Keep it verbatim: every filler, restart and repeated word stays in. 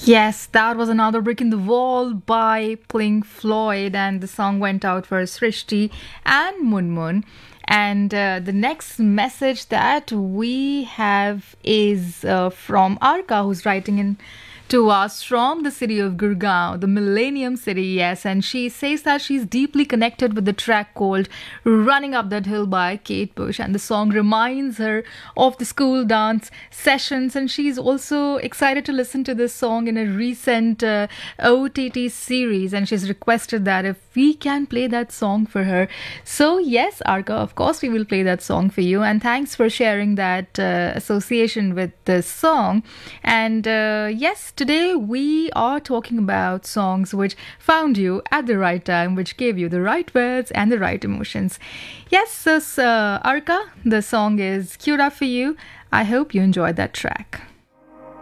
Yes, that was another brick in the wall by Pink Floyd, and the song went out for Srishti and Munmun. And uh, the next message that we have is uh, from Arka, who's writing in to us from the city of Gurgaon, the Millennium City, yes. And she says that she's deeply connected with the track called Running Up That Hill by Kate Bush. And the song reminds her of the school dance sessions. And she's also excited to listen to this song in a recent uh, O T T series. And she's requested that if we can play that song for her. So, yes, Arka, of course, we will play that song for you. And thanks for sharing that uh, association with this song. And uh, yes, today we are talking about songs which found you at the right time, which gave you the right words and the right emotions. Yes, so uh, Arka, the song is queued up for you. I hope you enjoyed that track.